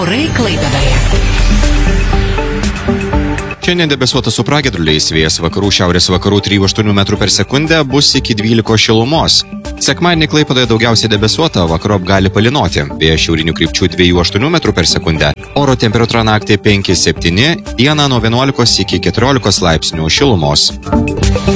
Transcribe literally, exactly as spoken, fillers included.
Orai Klaipėdoje. Šiandien debesuota su pragiedruliais, vėjas vakarų šiaurės vakarų trijų aštuonių metrų per sekundę, bus iki dvylikos šilumos. Sekmadienį Klaipėdoje daugiausiai debesuota, vakarop gali palynoti, vėjas šiaurinių krypčių dviejų aštuonių metrų per sekundę. Oro temperatūra naktį penki septyni, dieną nuo vienuolikos iki keturiolikos laipsnių šilumos.